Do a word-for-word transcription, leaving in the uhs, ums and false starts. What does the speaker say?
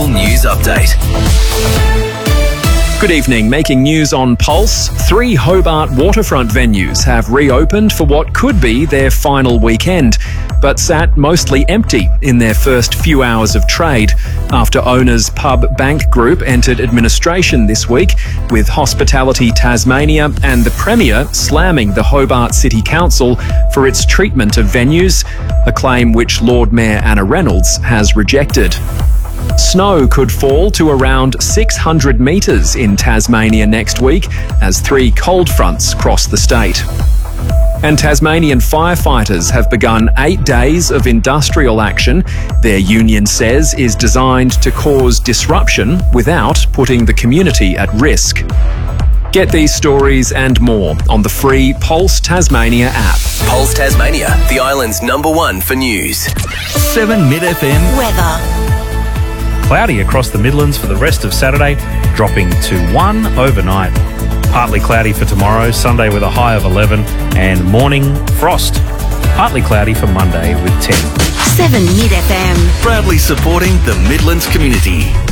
local news update. Good evening. Making news on Pulse, three Hobart waterfront venues have reopened for what could be their final weekend, but sat mostly empty in their first few hours of trade after owners Pub Bank Group entered administration this week, with Hospitality Tasmania and the Premier slamming the Hobart City Council for its treatment of venues, a claim which Lord Mayor Anna Reynolds has rejected. Snow could fall to around six hundred metres in Tasmania next week as three cold fronts cross the state. And Tasmanian firefighters have begun eight days of industrial action their union says is designed to cause disruption without putting the community at risk. Get these stories and more on the free Pulse Tasmania app. Pulse Tasmania, the island's number one for news. seven Mid F M Weather. Cloudy across the Midlands for the rest of Saturday, dropping to one overnight. Partly cloudy for tomorrow, Sunday with a high of eleven, and morning frost. Partly cloudy for Monday with ten. seven Mid F M. proudly supporting the Midlands community.